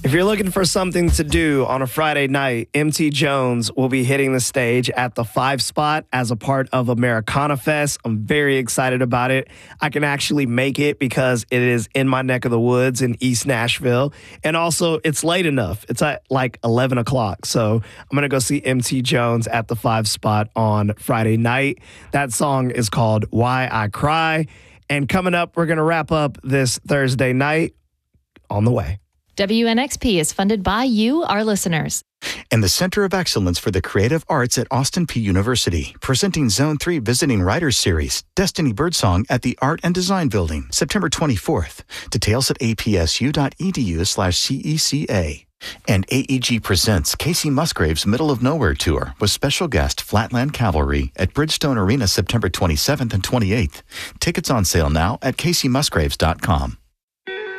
If you're looking for something to do on a Friday night, MT Jones will be hitting the stage at the 5 Spot as a part of Americana Fest. I'm very excited about it. I can actually make it because it is in my neck of the woods in East Nashville. And also, it's late enough. It's at like 11 o'clock. So I'm going to go see MT Jones at the 5 Spot on Friday night. That song is called Why I Cry. And coming up, we're going to wrap up this Thursday night. On the way. WNXP is funded by you, our listeners. And the Center of Excellence for the Creative Arts at Austin Peay University, presenting Zone 3 Visiting Writers Series, Destiny Birdsong at the Art and Design Building, September 24th. Details at apsu.edu/CECA. And AEG presents Casey Musgrave's Middle of Nowhere Tour with special guest Flatland Cavalry at Bridgestone Arena September 27th and 28th. Tickets on sale now at caseymusgraves.com.